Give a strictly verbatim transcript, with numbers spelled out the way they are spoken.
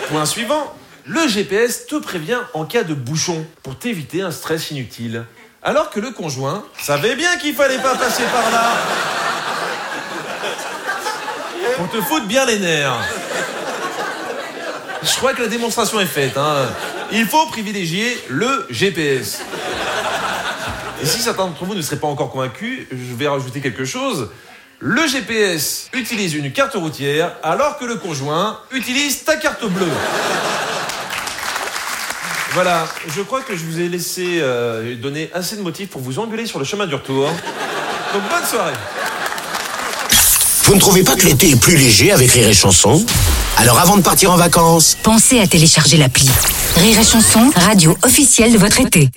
Point suivant. Le G P S te prévient en cas de bouchon pour t'éviter un stress inutile. Alors que le conjoint savait bien qu'il fallait pas passer par là. Pour te foutre bien les nerfs. Je crois que la démonstration est faite. Hein. Il faut privilégier le G P S. Et si certains d'entre vous ne seraient pas encore convaincus, je vais rajouter quelque chose. Le G P S utilise une carte routière alors que le conjoint utilise ta carte bleue. Voilà, je crois que je vous ai laissé euh, donner assez de motifs pour vous engueuler sur le chemin du retour. Donc bonne soirée. Vous ne trouvez pas que l'été est plus léger avec Rire et Chanson ? Alors avant de partir en vacances, pensez à télécharger l'appli Rire et Chanson, radio officielle de votre été.